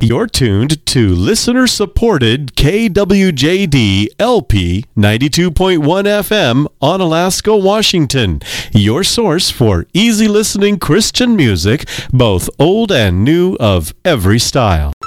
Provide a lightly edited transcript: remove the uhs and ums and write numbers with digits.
You're tuned to listener-supported KWJD LP 92.1 FM on Alaska, Washington. Your source for easy listening Christian music, both old and new of every style.